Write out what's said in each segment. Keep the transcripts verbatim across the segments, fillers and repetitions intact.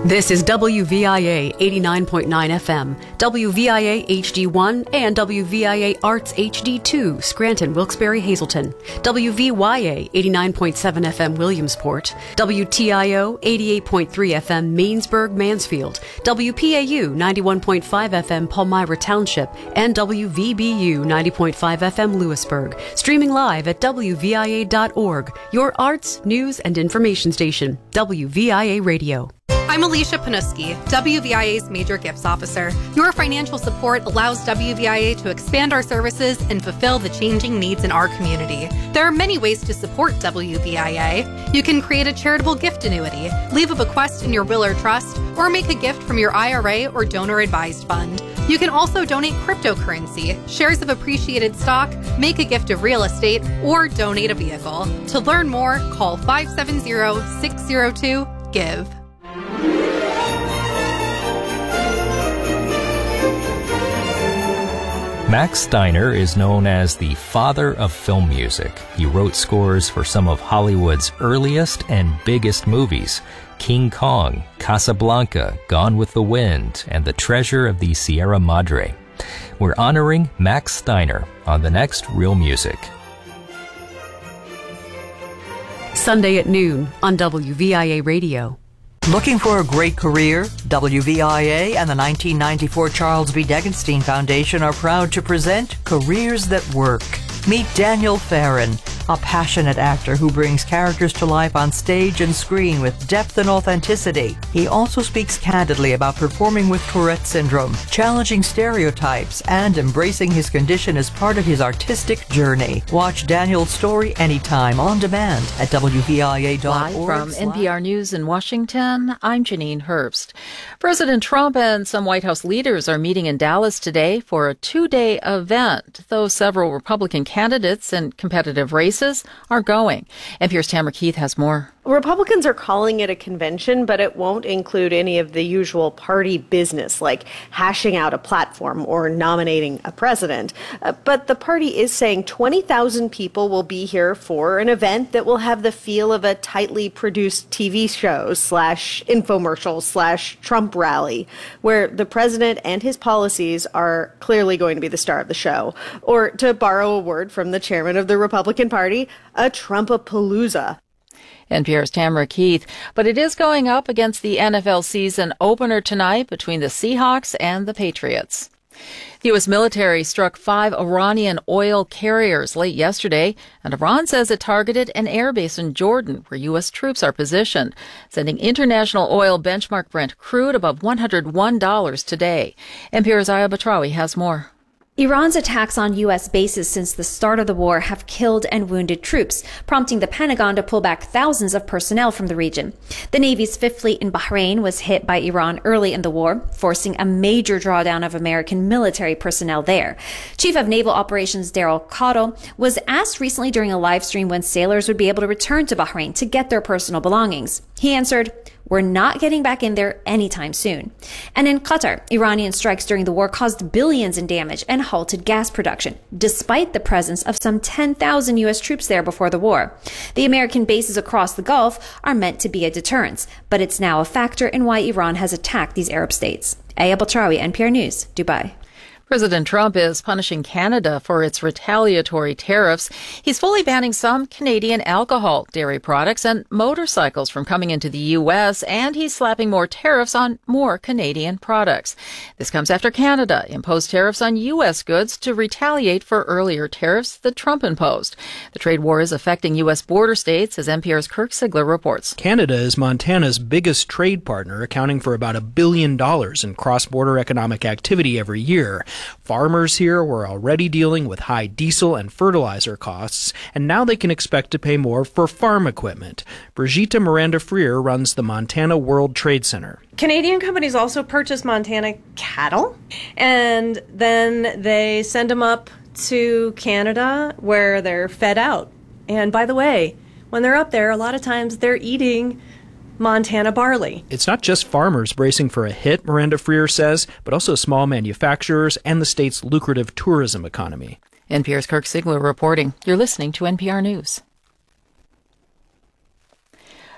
This is W V I A eighty-nine point nine F M, W V I A H D one, and W V I A Arts H D two, Scranton, Wilkes-Barre, Hazleton, W V Y A eighty-nine point seven F M, Williamsport, W T I O eighty-eight point three F M, Mainsburg, Mansfield, W P A U ninety-one point five F M, Palmyra Township, and W V B U ninety point five F M, Lewisburg. Streaming live at W V I A dot org, your arts, news, and information station, W V I A Radio. I'm Alicia Panuski, W V I A's Major Gifts Officer. Your financial support allows W V I A to expand our services and fulfill the changing needs in our community. There are many ways to support W V I A. You can create a charitable gift annuity, leave a bequest in your will or trust, or make a gift from your I R A or donor-advised fund. You can also donate cryptocurrency, shares of appreciated stock, make a gift of real estate, or donate a vehicle. To learn more, call five seven zero, six zero two, GIVE. Max Steiner is known as the father of film music. He wrote scores for some of Hollywood's earliest and biggest movies: King Kong, Casablanca, Gone with the Wind, and The Treasure of the Sierra Madre. We're honoring Max Steiner on the next Real Music. Sunday at noon on W V I A Radio. Looking for a great career? W V I A and the nineteen ninety-four Charles B. Degenstein Foundation are proud to present Careers That Work. Meet Daniel Farron, a passionate actor who brings characters to life on stage and screen with depth and authenticity. He also speaks candidly about performing with Tourette syndrome, challenging stereotypes, and embracing his condition as part of his artistic journey. Watch Daniel's story anytime on demand at W V I A dot org. Live from N P R News in Washington, I'm Janine Herbst. President Trump and some White House leaders are meeting in Dallas today for a two-day event, though several Republican candidates in competitive races are going. N P R's Tamara Keith has more. Republicans are calling it a convention, but it won't include any of the usual party business like hashing out a platform or nominating a president. Uh, but the party is saying twenty thousand people will be here for an event that will have the feel of a tightly produced T V show slash infomercial slash Trump rally, where the president and his policies are clearly going to be the star of the show. Or to borrow a word from the chairman of the Republican Party, a Trumpapalooza. N P R's Tamara Keith. But it is going up against the N F L season opener tonight between the Seahawks and the Patriots. The U S military struck five Iranian oil carriers late yesterday, and Iran says it targeted an airbase in Jordan where U S troops are positioned, sending international oil benchmark Brent crude above one hundred one dollars today. N P R's Aya Batrawi has more. Iran's attacks on U S bases since the start of the war have killed and wounded troops, prompting the Pentagon to pull back thousands of personnel from the region. The Navy's Fifth Fleet in Bahrain was hit by Iran early in the war, forcing a major drawdown of American military personnel there. Chief of Naval Operations Daryl Cottle was asked recently during a live stream when sailors would be able to return to Bahrain to get their personal belongings. He answered, "We're not getting back in there anytime soon." And in Qatar, Iranian strikes during the war caused billions in damage and halted gas production, despite the presence of some ten thousand U S troops there before the war. The American bases across the Gulf are meant to be a deterrence, but it's now a factor in why Iran has attacked these Arab states. Aya Batrawi, N P R News, Dubai. President Trump is punishing Canada for its retaliatory tariffs. He's fully banning some Canadian alcohol, dairy products, and motorcycles from coming into the U S, and he's slapping more tariffs on more Canadian products. This comes after Canada imposed tariffs on U S goods to retaliate for earlier tariffs that Trump imposed. The trade war is affecting U S border states, as N P R's Kirk Sigler reports. Canada is Montana's biggest trade partner, accounting for about a billion dollars in cross-border economic activity every year. Farmers here were already dealing with high diesel and fertilizer costs, and now they can expect to pay more for farm equipment. Brigitte Miranda Freer runs the Montana World Trade Center. Canadian companies also purchase Montana cattle, and then they send them up to Canada where they're fed out. And by the way, when they're up there, a lot of times they're eating Montana barley. It's not just farmers bracing for a hit, Miranda Freer says, but also small manufacturers and the state's lucrative tourism economy. N P R's Kirk Sigler reporting. You're listening to N P R News.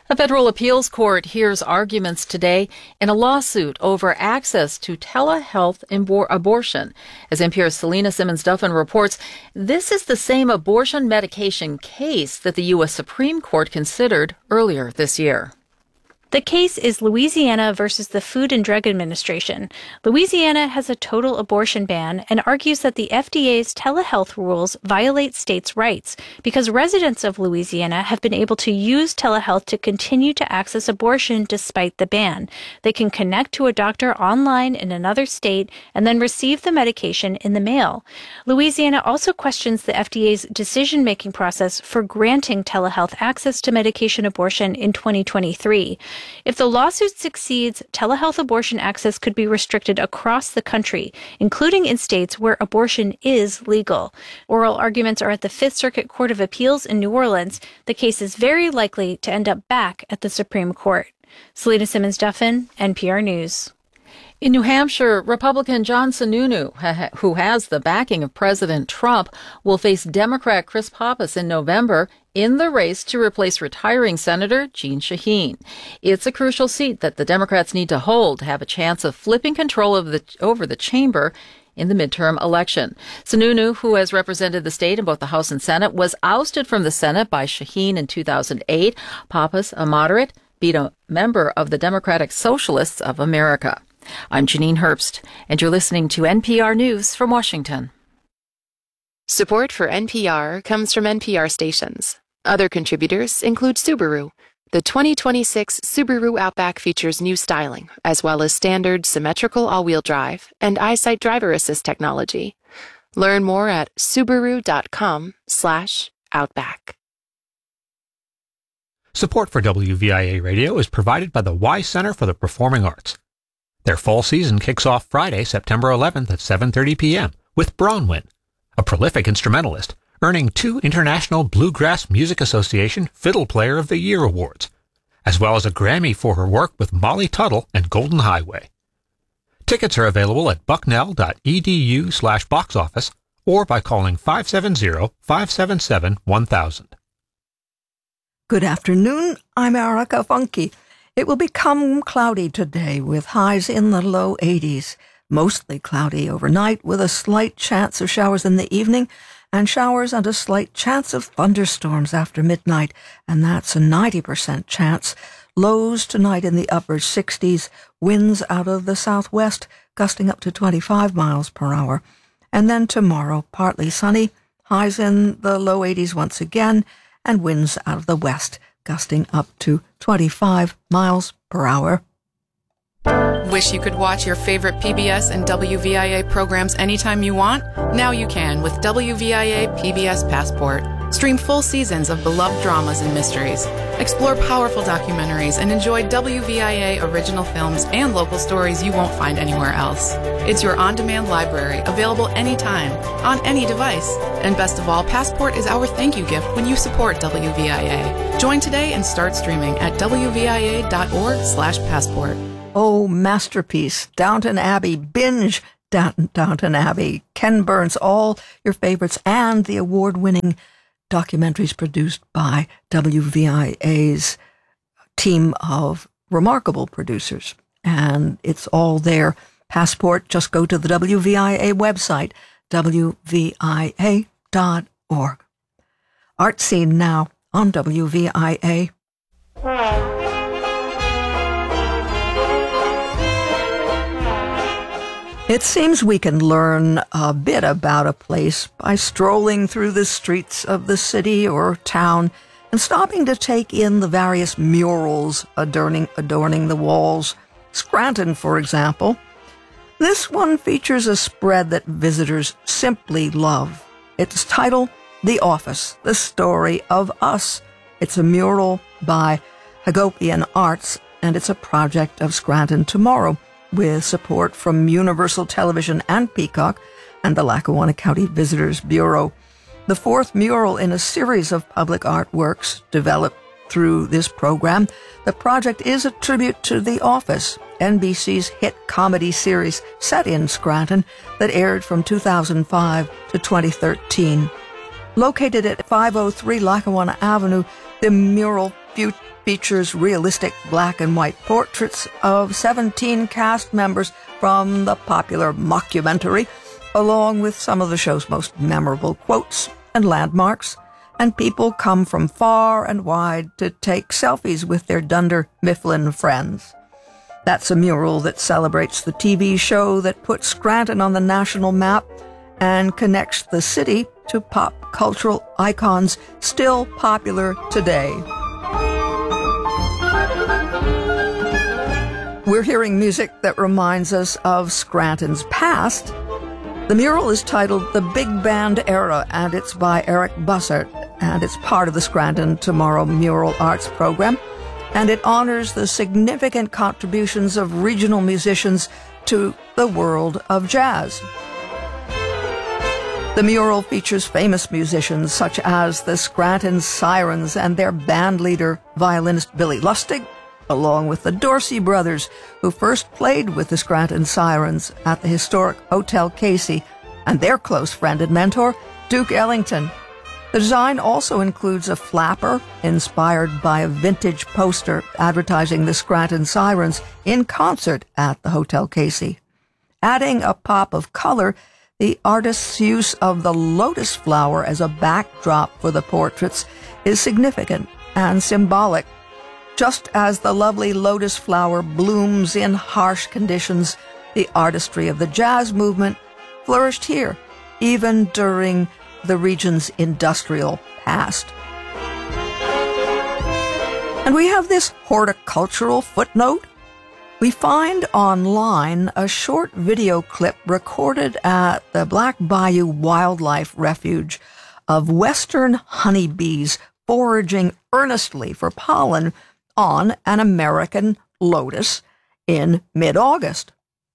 A federal appeals court hears arguments today in a lawsuit over access to telehealth abor- abortion. As N P R's Selena Simmons-Duffin reports, this is the same abortion medication case that the U S Supreme Court considered earlier this year. The case is Louisiana versus the Food and Drug Administration. Louisiana has a total abortion ban and argues that the F D A's telehealth rules violate states' rights because residents of Louisiana have been able to use telehealth to continue to access abortion despite the ban. They can connect to a doctor online in another state and then receive the medication in the mail. Louisiana also questions the F D A's decision-making process for granting telehealth access to medication abortion in twenty twenty-three. If the lawsuit succeeds, telehealth abortion access could be restricted across the country, including in states where abortion is legal. Oral arguments are at the Fifth Circuit Court of Appeals in New Orleans. The case is very likely to end up back at the Supreme Court. Selena Simmons-Duffin, N P R News. In New Hampshire, Republican John Sununu, who has the backing of President Trump, will face Democrat Chris Pappas in November in the race to replace retiring Senator Jeanne Shaheen. It's a crucial seat that the Democrats need to hold to have a chance of flipping control of the, over the chamber in the midterm election. Sununu, who has represented the state in both the House and Senate, was ousted from the Senate by Shaheen in two thousand eight. Pappas, a moderate, beat a member of the Democratic Socialists of America. I'm Janine Herbst, and you're listening to N P R News from Washington. Support for N P R comes from N P R stations. Other contributors include Subaru. The twenty twenty-six Subaru Outback features new styling, as well as standard symmetrical all-wheel drive and EyeSight driver assist technology. Learn more at Subaru.com slash Outback. Support for W V I A Radio is provided by the Wise Center for the Performing Arts. Their fall season kicks off Friday, September eleventh at seven thirty p.m. with Bronwyn, a prolific instrumentalist, earning two International Bluegrass Music Association Fiddle Player of the Year awards, as well as a Grammy for her work with Molly Tuttle and Golden Highway. Tickets are available at bucknell.edu slash box office or by calling five seven zero, five seven seven, one thousand. Good afternoon, I'm Erica Funke. It will become cloudy today with highs in the low eighties. Mostly cloudy overnight with a slight chance of showers in the evening and showers and a slight chance of thunderstorms after midnight, and that's a ninety percent chance. Lows tonight in the upper sixties, winds out of the southwest gusting up to twenty-five miles per hour. And then tomorrow, partly sunny, highs in the low eighties once again, and winds out of the west gusting up to twenty-five miles per hour. Wish you could watch your favorite P B S and W V I A programs anytime you want? Now you can with W V I A P B S Passport. Stream full seasons of beloved dramas and mysteries. Explore powerful documentaries and enjoy W V I A original films and local stories you won't find anywhere else. It's your on-demand library, available anytime, on any device. And best of all, Passport is our thank you gift when you support W V I A. Join today and start streaming at W V I A dot org slash passport. Oh, masterpiece, Downton Abbey, binge Downton, Downton Abbey, Ken Burns, all your favorites, and the award-winning documentaries produced by W V I A's team of remarkable producers. And it's all there. Passport, just go to the W V I A website, W V I A dot org. Art Scene now on W V I A. It seems we can learn a bit about a place by strolling through the streets of the city or town and stopping to take in the various murals adorning, adorning the walls. Scranton, for example. This one features a spread that visitors simply love. Its title, The Office, the Story of Us. It's a mural by Hagopian Arts, and it's a project of Scranton Tomorrow, with support from Universal Television and Peacock and the Lackawanna County Visitors Bureau. The fourth mural in a series of public artworks developed through this program. The project is a tribute to The Office, N B C's hit comedy series set in Scranton that aired from two thousand five to twenty thirteen. Located at five oh three Lackawanna Avenue, the mural features realistic black and white portraits of seventeen cast members from the popular mockumentary, along with some of the show's most memorable quotes and landmarks, and people come from far and wide to take selfies with their Dunder Mifflin friends. That's a mural that celebrates the T V show that put Scranton on the national map and connects the city to pop cultural icons still popular today. We're hearing music that reminds us of Scranton's past. The mural is titled The Big Band Era, and it's by Eric Bussert, and it's part of the Scranton Tomorrow Mural Arts Program, and it honors the significant contributions of regional musicians to the world of jazz. The mural features famous musicians such as the Scranton Sirens and their band leader, violinist Billy Lustig, along with the Dorsey brothers, who first played with the Scranton Sirens at the historic Hotel Casey, and their close friend and mentor, Duke Ellington. The design also includes a flapper inspired by a vintage poster advertising the Scranton Sirens in concert at the Hotel Casey. Adding a pop of color, the artist's use of the lotus flower as a backdrop for the portraits is significant and symbolic. Just as the lovely lotus flower blooms in harsh conditions, the artistry of the jazz movement flourished here, even during the region's industrial past. And we have this horticultural footnote. We find online a short video clip recorded at the Black Bayou Wildlife Refuge of western honeybees foraging earnestly for pollen on an American lotus in mid-August.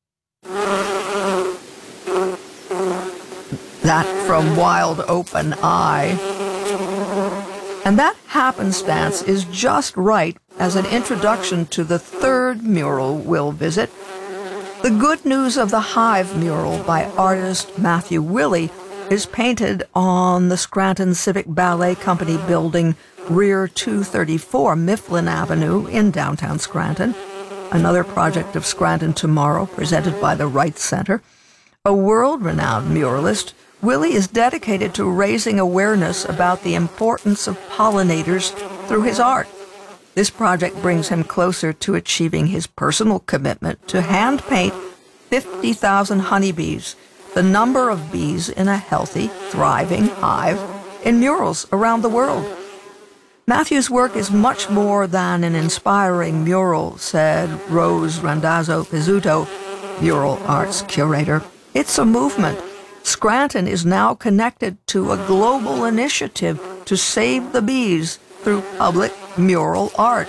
That from Wild Open Eye. And that happenstance is just right as an introduction to the third mural we'll visit. The Good News of the Hive mural by artist Matthew Willey is painted on the Scranton Civic Ballet Company building, rear two thirty-four Mifflin Avenue in downtown Scranton, another project of Scranton Tomorrow presented by the Wright Center. A world-renowned muralist, Willey is dedicated to raising awareness about the importance of pollinators through his art. This project brings him closer to achieving his personal commitment to hand paint fifty thousand honeybees, the number of bees in a healthy, thriving hive, in murals around the world. Matthew's work is much more than an inspiring mural, said Rose Randazzo Pizzuto, mural arts curator. It's a movement. Scranton is now connected to a global initiative to save the bees through public mural art.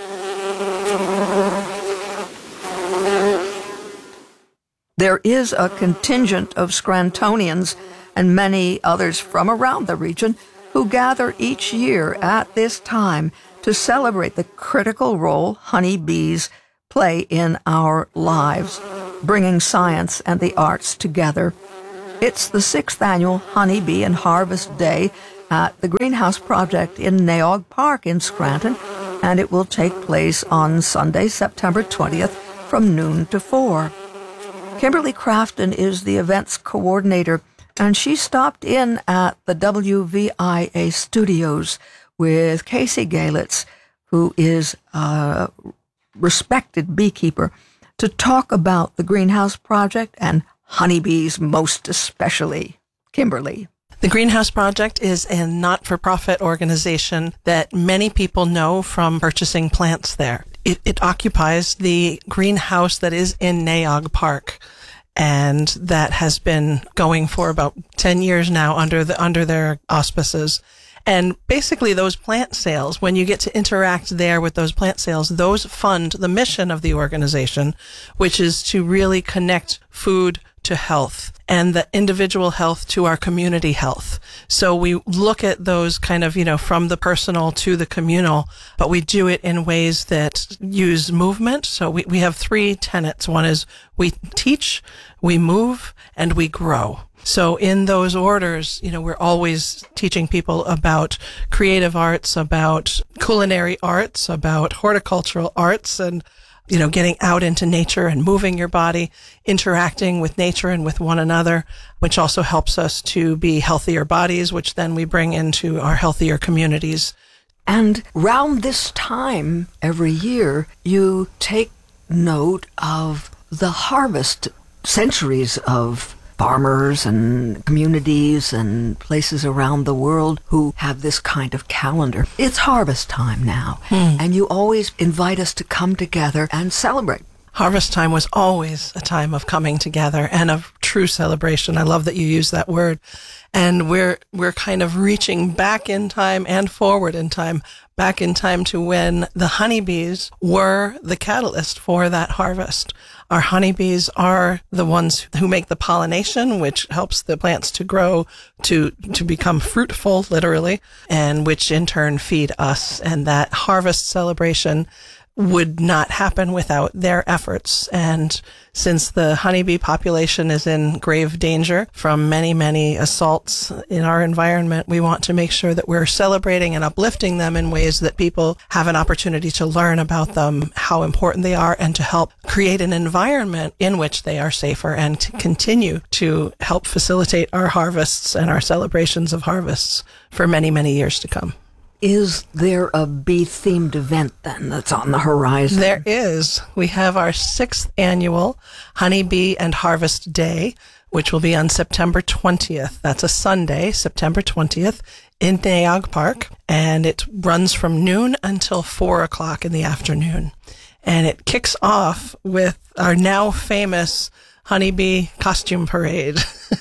There is a contingent of Scrantonians and many others from around the region who gather each year at this time to celebrate the critical role honeybees play in our lives, bringing science and the arts together. It's the sixth annual Honeybee and Harvest Day at the Greenhouse Project in Naog Park in Scranton, and it will take place on Sunday, September twentieth from noon to four. Kimberly Crafton is the events coordinator, and she stopped in at the W V I A studios with Casey Galitz, who is a respected beekeeper, to talk about the Greenhouse Project and honeybees most especially. Kimberly. The Greenhouse Project is a not-for-profit organization that many people know from purchasing plants there. It, it occupies the greenhouse that is in Naog Park, and that has been going for about ten years now under the under their auspices. And basically those plant sales, when you get to interact there with those plant sales, those fund the mission of the organization, which is to really connect food to health and the individual health to our community health. So we look at those kind of, you know, from the personal to the communal, but we do it in ways that use movement. So we, we have three tenets. One is we teach, we move, and we grow. So in those orders, you know, we're always teaching people about creative arts, about culinary arts, about horticultural arts, and you know, getting out into nature and moving your body, interacting with nature and with one another, which also helps us to be healthier bodies, which then we bring into our healthier communities. And round this time every year, you take note of the harvest, centuries of farmers and communities and places around the world who have this kind of calendar. It's harvest time now, hmm. and you always invite us to come together and celebrate. Harvest time was always a time of coming together and of true celebration. I love that you use that word. And we're we're kind of reaching back in time and forward in time, back in time to when the honeybees were the catalyst for that harvest. Our honeybees are the ones who make the pollination, which helps the plants to grow, to to become fruitful, literally, and which in turn feed us. And that harvest celebration would not happen without their efforts. And since the honeybee population is in grave danger from many, many assaults in our environment, we want to make sure that we're celebrating and uplifting them in ways that people have an opportunity to learn about them, how important they are, and to help create an environment in which they are safer and to continue to help facilitate our harvests and our celebrations of harvests for many, many years to come. Is there a bee-themed event, then, that's on the horizon? There is. We have our sixth annual Honeybee and Harvest Day, which will be on September twentieth. That's a Sunday, September twentieth, in Nayog Park, and it runs from noon until four o'clock in the afternoon. And it kicks off with our now famous honeybee costume parade.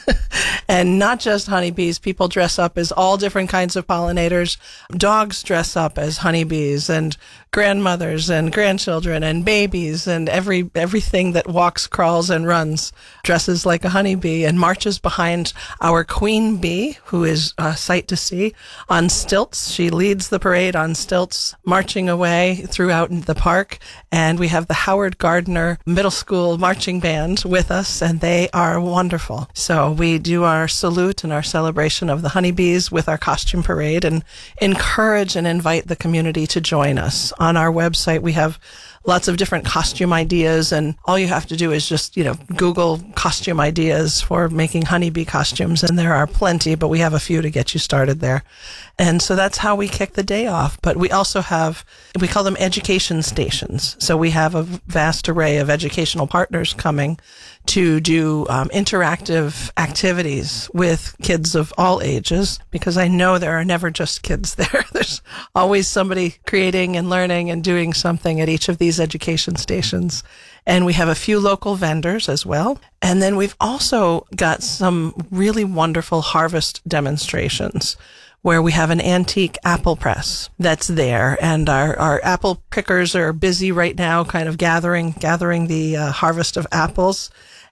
And not just honeybees, people dress up as all different kinds of pollinators. Dogs dress up as honeybees, and grandmothers and grandchildren and babies and every everything that walks, crawls, and runs dresses like a honeybee and marches behind our queen bee, who is a sight to see, on stilts. She leads the parade on stilts, marching away throughout the park. And we have the Howard Gardner Middle School Marching Band with us, and they are wonderful. So we do our salute and our celebration of the honeybees with our costume parade and encourage and invite the community to join us. On our website, we have lots of different costume ideas, and all you have to do is just, you know, Google costume ideas for making honeybee costumes, and there are plenty, but we have a few to get you started there. And so that's how we kick the day off. But we also have, we call them education stations. So we have a vast array of educational partners coming to do um, interactive activities with kids of all ages, because I know there are never just kids there. There's always somebody creating and learning and doing something at each of these education stations. And we have a few local vendors as well. And then we've also got some really wonderful harvest demonstrations where we have an antique apple press that's there. And our, our apple pickers are busy right now kind of gathering, gathering the uh, harvest of apples.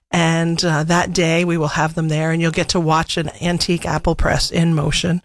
And uh, that day we will have them there, and you'll get to watch an antique apple press in motion.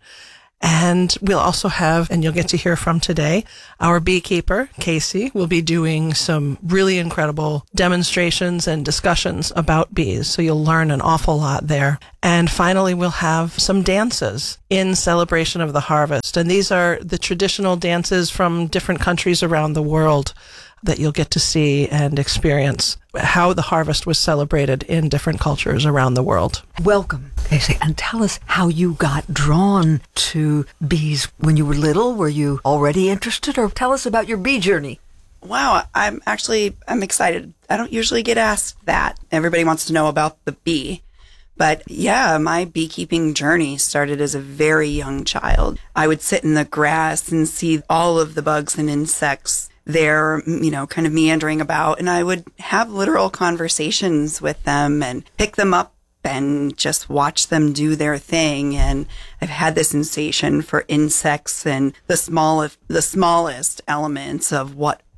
And we'll also have, and you'll get to hear from today, our beekeeper, Casey, will be doing some really incredible demonstrations and discussions about bees. So you'll learn an awful lot there. And finally, we'll have some dances in celebration of the harvest. And these are the traditional dances from different countries around the world that you'll get to see and experience how the harvest was celebrated in different cultures around the world. Welcome, Casey, and tell us how you got drawn to bees when you were little. Were you already interested, or tell us about your bee journey? Wow, I'm actually, I'm excited. I don't usually get asked that. Everybody wants to know about the bee. But yeah, my beekeeping journey started as a very young child. I would sit in the grass and see all of the bugs and insects there, you know, kind of meandering about, and I would have literal conversations with them and pick them up and just watch them do their thing. And I've had this sensation for insects and the smallest, the smallest elements of what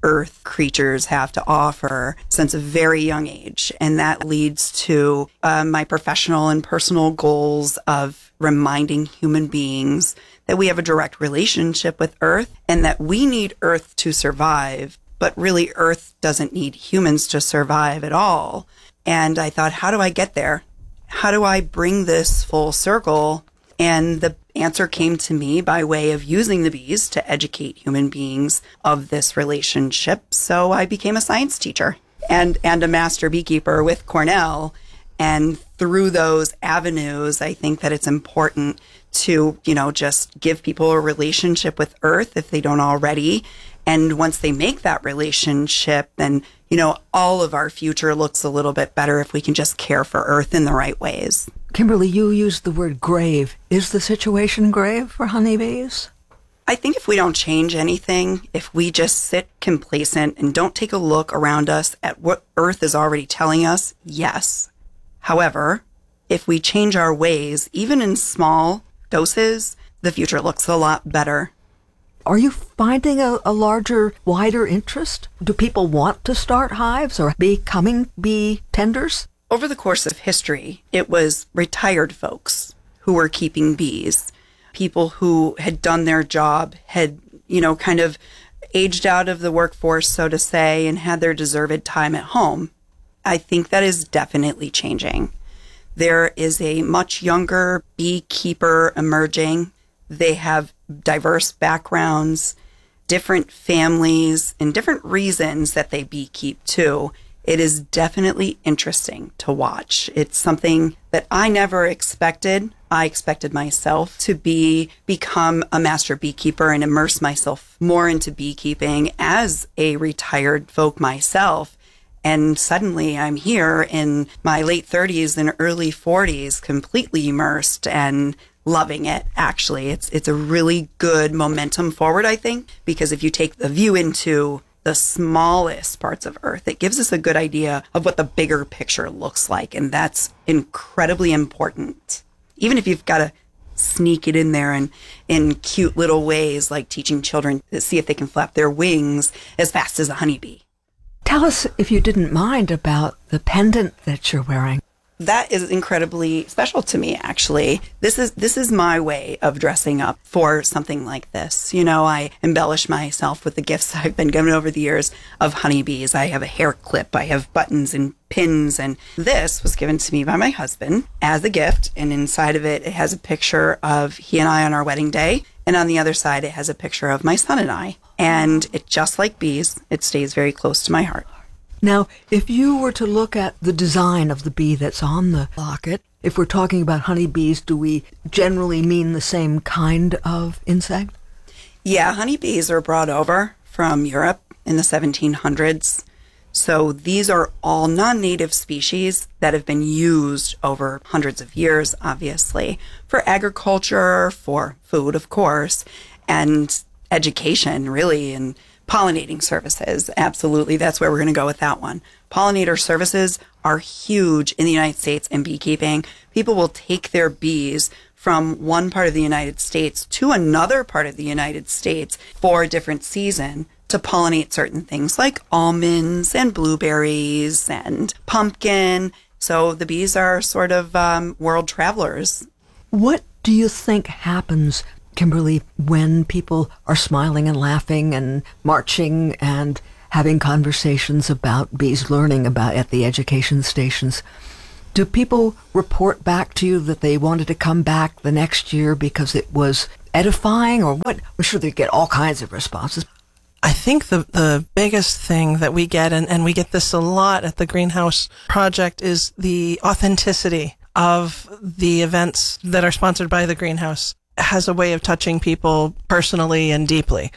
earth creatures have to offer since a very young age. And that leads to uh, my professional and personal goals of reminding human beings that we have a direct relationship with earth and that we need earth to survive, but really earth doesn't need humans to survive at all. And I thought, how do I get there? How do I bring this full circle? And the answer came to me by way of using the bees to educate human beings of this relationship. So I became a science teacher and, and a master beekeeper with Cornell. And through those avenues, I think that it's important to, you know, just give people a relationship with earth if they don't already. And once they make that relationship, then, you know, all of our future looks a little bit better if we can just care for earth in the right ways. Kimberly, you used the word grave. Is the situation grave for honeybees? I think if we don't change anything, if we just sit complacent and don't take a look around us at what earth is already telling us, yes. However, if we change our ways, even in small doses, the future looks a lot better. Are you finding a, a larger, wider interest? Do people want to start hives or becoming bee tenders? Over the course of history, it was retired folks who were keeping bees. People who had done their job, had, you know, kind of aged out of the workforce, so to say, and had their deserved time at home. I think that is definitely changing. There is a much younger beekeeper emerging. They have diverse backgrounds, different families, and different reasons that they beekeep too. It is definitely interesting to watch. It's something that I never expected. I expected myself to be become a master beekeeper and immerse myself more into beekeeping as a retired folk myself. And suddenly I'm here in my late thirties and early forties, completely immersed and loving it, actually. It's it's a really good momentum forward, I think, because if you take the view into the smallest parts of Earth, it gives us a good idea of what the bigger picture looks like. And that's incredibly important. Even if you've got to sneak it in there and in cute little ways, like teaching children to see if they can flap their wings as fast as a honeybee. Tell us, if you didn't mind, about the pendant that you're wearing. That is incredibly special to me, actually. This is this is my way of dressing up for something like this. You know, I embellish myself with the gifts I've been given over the years of honeybees. I have a hair clip, I have buttons and pins, and this was given to me by my husband as a gift, and inside of it, it has a picture of he and I on our wedding day, and on the other side, it has a picture of my son and I. And it, just like bees, it stays very close to my heart. Now, if you were to look at the design of the bee that's on the locket, if we're talking about honeybees, do we generally mean the same kind of insect? Yeah, honeybees are brought over from Europe in the seventeen hundreds. So these are all non-native species that have been used over hundreds of years, obviously, for agriculture, for food, of course, and education, really, and pollinating services. Absolutely. That's where we're going to go with that one. Pollinator services are huge in the United States in beekeeping. People will take their bees from one part of the United States to another part of the United States for a different season to pollinate certain things like almonds and blueberries and pumpkin. So the bees are sort of um, world travelers. What do you think happens, Kimberly, when people are smiling and laughing and marching and having conversations about bees, learning about at the education stations? Do people report back to you that they wanted to come back the next year because it was edifying, or what? I'm sure they get all kinds of responses. I think the, the biggest thing that we get, and, and we get this a lot at the Greenhouse Project, is the authenticity of the events that are sponsored by the Greenhouse. Has a way of touching people personally and deeply.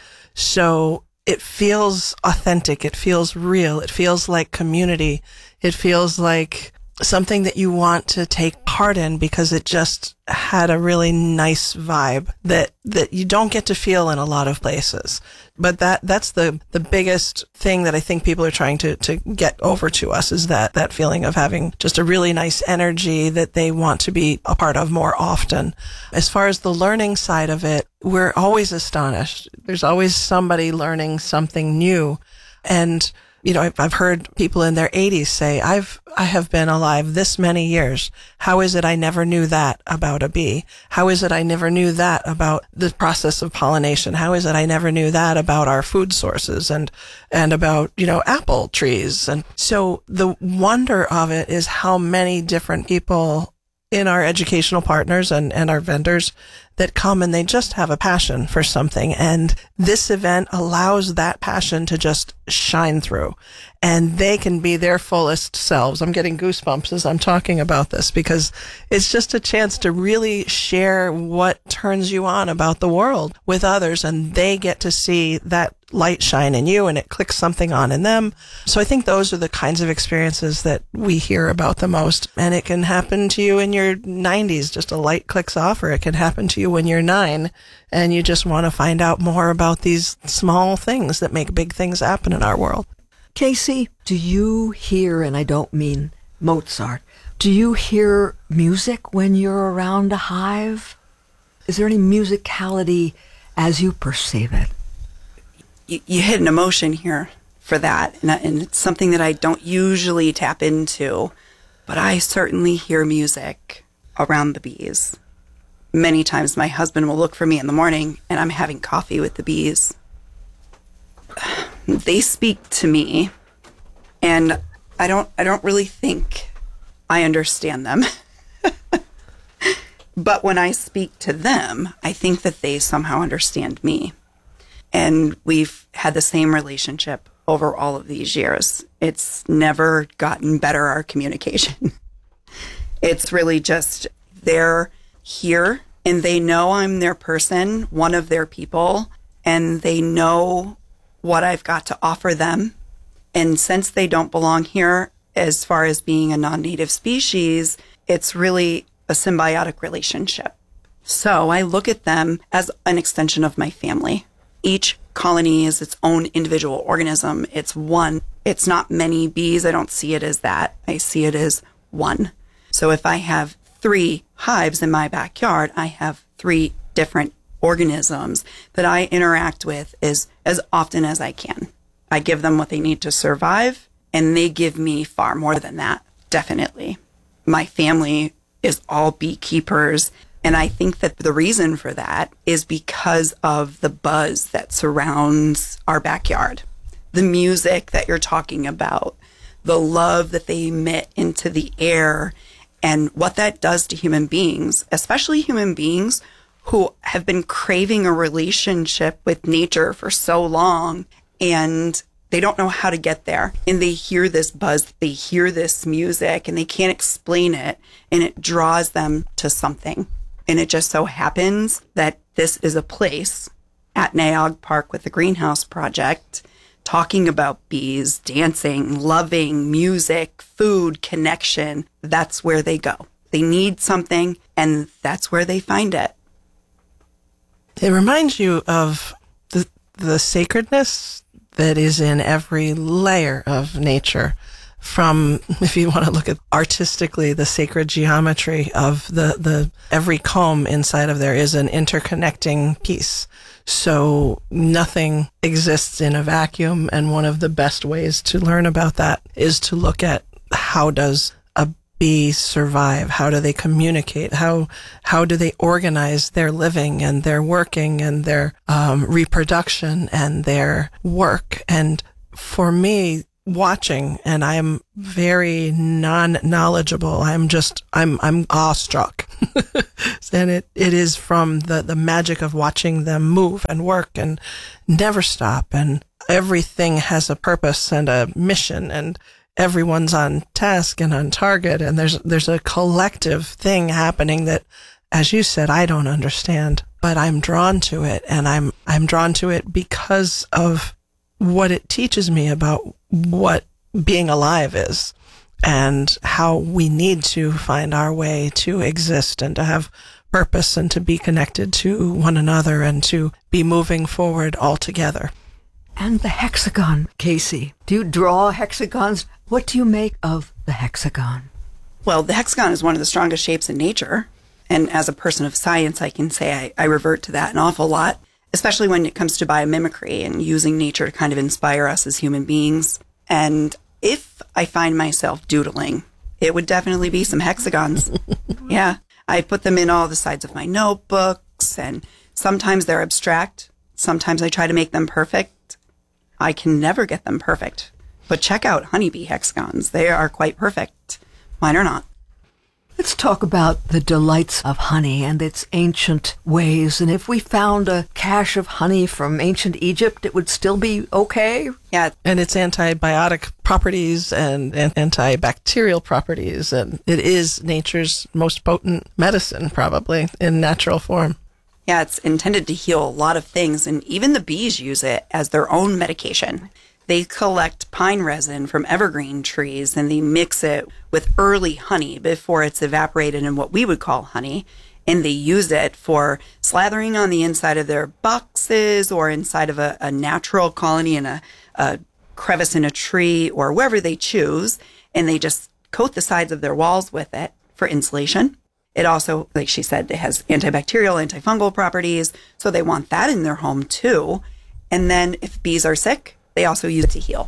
So it feels authentic. It feels real. It feels like community. It feels like something that you want to take part in because it just had a really nice vibe that, that you don't get to feel in a lot of places. But that, that's the, the biggest thing that I think people are trying to, to get over to us, is that, that feeling of having just a really nice energy that they want to be a part of more often. As far as the learning side of it, we're always astonished. There's always somebody learning something new And, you know, I've, I've heard people in their eighties say, I've, I have been alive this many years. How is it I never knew that about a bee? How is it I never knew that about the process of pollination? How is it I never knew that about our food sources and, and about, you know, apple trees? And so the wonder of it is how many different people in our educational partners and, and our vendors that come and they just have a passion for something. And this event allows that passion to just shine through and they can be their fullest selves. I'm getting goosebumps as I'm talking about this because it's just a chance to really share what turns you on about the world with others, and they get to see that light shine in you and it clicks something on in them. So I think those are the kinds of experiences that we hear about the most. And it can happen to you in your nineties, just a light clicks off, or it can happen to you when you're nine and you just want to find out more about these small things that make big things happen in our world. Casey, do you hear, and I don't mean Mozart, do you hear music when you're around a hive? Is there any musicality as you perceive it? You, you hit an emotion here for that, and, and it's something that I don't usually tap into, but I certainly hear music around the bees. Many times my husband will look for me in the morning and I'm having coffee with the bees. They speak to me, and I don't I don't really think I understand them. But when I speak to them, I think that they somehow understand me. And we've had the same relationship over all of these years. It's never gotten better, our communication. It's really just they're here and they know I'm their person, one of their people, and they know what I've got to offer them. And since they don't belong here as far as being a non-native species, it's really a symbiotic relationship. So I look at them as an extension of my family. Each colony is its own individual organism. It's one. It's not many bees. I don't see it as that. I see it as one. So if I have three hives in my backyard, I have three different organisms that I interact with as, as often as I can. I give them what they need to survive, and they give me far more than that, definitely. My family is all beekeepers, and I think that the reason for that is because of the buzz that surrounds our backyard. The music that you're talking about, the love that they emit into the air, and what that does to human beings, especially human beings who have been craving a relationship with nature for so long, and they don't know how to get there. And they hear this buzz, they hear this music, and they can't explain it, and it draws them to something. And it just so happens that this is a place at Neahog Park with the Greenhouse Project, talking about bees, dancing, loving, music, food, connection. That's where they go. They need something, and that's where they find it. It reminds you of the the sacredness that is in every layer of nature. From, if you want to look at artistically, the sacred geometry of the, the every comb inside of there is an interconnecting piece. So nothing exists in a vacuum, and one of the best ways to learn about that is to look at how does a bee survive? How do they communicate? How how do they organize their living and their working and their um, reproduction and their work? And for me, watching, and I'm very non-knowledgeable. I'm just, I'm, I'm awestruck. And it, it is from the, the magic of watching them move and work and never stop. And everything has a purpose and a mission, and everyone's on task and on target. And there's, there's a collective thing happening that, as you said, I don't understand, but I'm drawn to it. And I'm, I'm drawn to it because of what it teaches me about what being alive is and how we need to find our way to exist and to have purpose and to be connected to one another and to be moving forward all together. And the hexagon, Casey. Do you draw hexagons? What do you make of the hexagon? Well, the hexagon is one of the strongest shapes in nature. And as a person of science, I can say I, I revert to that an awful lot. especially when it comes to biomimicry and using nature to kind of inspire us as human beings. And if I find myself doodling, it would definitely be some hexagons. Yeah. I put them in all the sides of my notebooks, and sometimes they're abstract. Sometimes I try to make them perfect. I can never get them perfect. But check out honeybee hexagons. They are quite perfect. Mine are not. Let's talk about the delights of honey and its ancient ways. And if we found a cache of honey from ancient Egypt, it would still be okay? Yeah. And its antibiotic properties and, and antibacterial properties. And it is nature's most potent medicine, probably, in natural form. Yeah, it's intended to heal a lot of things. And even the bees use it as their own medication. They collect pine resin from evergreen trees and they mix it with early honey before it's evaporated in what we would call honey. And they use it for slathering on the inside of their boxes or inside of a, a natural colony in a, a crevice in a tree or wherever they choose. And they just coat the sides of their walls with it for insulation. It also, like she said, it has antibacterial, antifungal properties. So they want that in their home too. And then if bees are sick, they also use it to heal.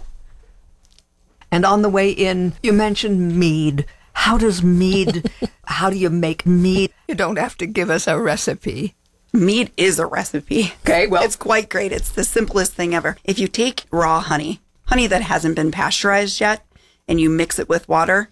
And on the way in, you mentioned mead. How does mead, how do you make mead? You don't have to give us a recipe. Mead is a recipe. Okay, well. It's quite great. It's the simplest thing ever. If you take raw honey, honey that hasn't been pasteurized yet, and you mix it with water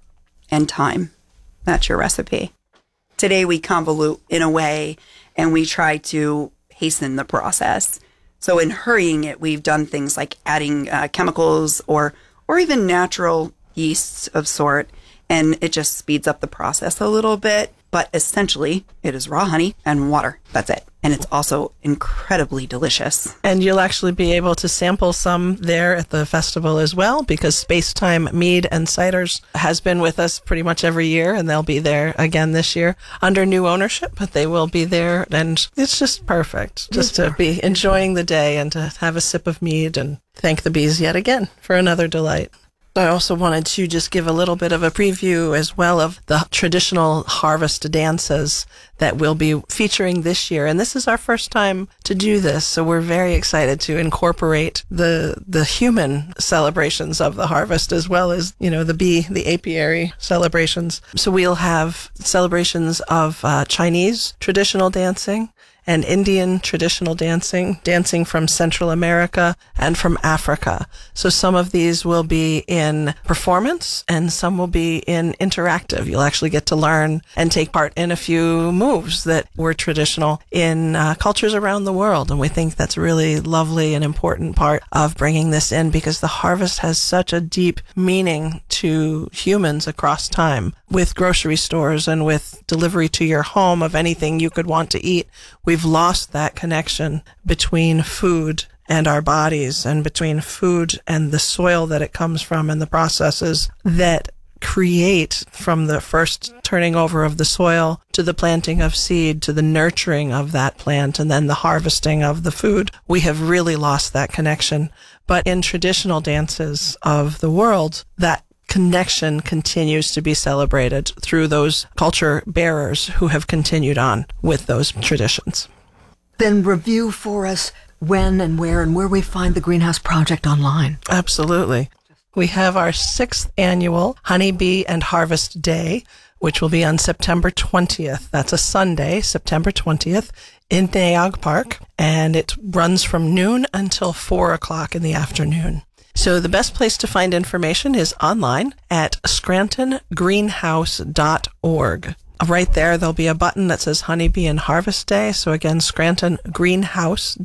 and thyme, that's your recipe. Today we convolute in a way, and we try to hasten the process. So in hurrying it, we've done things like adding uh, chemicals or or even natural yeasts of sort, and it just speeds up the process a little bit. But essentially, it is raw honey and water. That's it. And it's also incredibly delicious. And you'll actually be able to sample some there at the festival as well, because Spacetime Mead and Ciders has been with us pretty much every year, and they'll be there again this year under new ownership, but they will be there, and it's just perfect just to be enjoying the day and to have a sip of mead and thank the bees yet again for another delight. I also wanted to just give a little bit of a preview as well of the traditional harvest dances that we'll be featuring this year. And this is our first time to do this, so we're very excited to incorporate the the human celebrations of the harvest as well as, you know, the bee, the apiary celebrations. So we'll have celebrations of uh, Chinese traditional dancing and Indian traditional dancing, dancing from Central America and from Africa. So some of these will be in performance and some will be in interactive. You'll actually get to learn and take part in a few moves that were traditional in uh, cultures around the world. And we think that's a really lovely and important part of bringing this in, because the harvest has such a deep meaning to humans across time. With grocery stores and with delivery to your home of anything you could want to eat, we've lost that connection between food and our bodies, and between food and the soil that it comes from, and the processes that create from the first turning over of the soil to the planting of seed to the nurturing of that plant and then the harvesting of the food. We have really lost that connection. But in traditional dances of the world, that connection continues to be celebrated through those culture bearers who have continued on with those traditions. Then review for us when and where and where we find the Greenhouse Project online. Absolutely. We have our sixth annual Honeybee and Harvest Day, which will be on September twentieth. That's a Sunday, September twentieth, in Nayog Park, and it runs from noon until four o'clock in the afternoon. So the best place to find information is online at scranton greenhouse dot org. Right there, there'll be a button that says Honeybee and Harvest Day. So again, scranton greenhouse